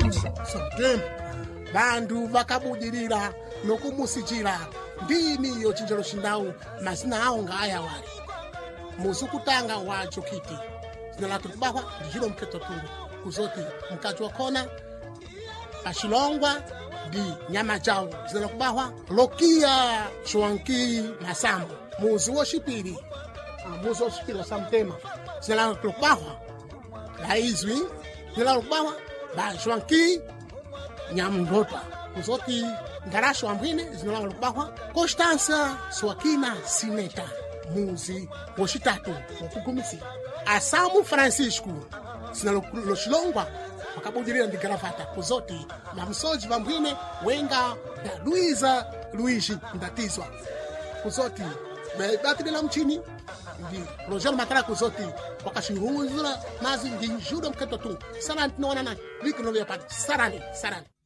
Somtempo bantu vakabudirira nokumusichira ndimi yochinjero chindawu mazina awo ngaya wali muzukutanga wacho kiti zina latu kubahwa ndijilo mketo tungu kuzoti mkaji wakona pashilongwa di nyama jawu zina kubahwa lokia chwanki masambo muzi woshipiri muzi woshipiri wa Samtema zina latu kubahwa la izwi zina latu kubahwa ba chwanki nyamndota kuzoti ngarasho wambwine zinolanga lukubahwa Constança Swakina Sineta muzi woshitatu wokugumisi Asamu Francisco sinaloshilongwa wakabudirira ndi garavata kuzoti mamsoji vambwine wenga da Luiza Luigi ndatizwa kuzoti batirila mchini ndi Rogério Matara kuzoti wakashihuzula nazi ndi judo mketo tu sarani tinaona na wiki novya pati sarani